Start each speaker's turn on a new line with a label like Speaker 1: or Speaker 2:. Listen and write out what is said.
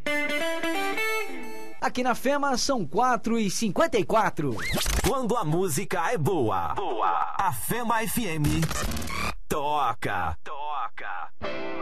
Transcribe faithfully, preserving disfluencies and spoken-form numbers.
Speaker 1: Aqui na Fema são quatro e cinquenta e quatro.
Speaker 2: Quando a música é boa, boa. A Fema F M toca. Toca.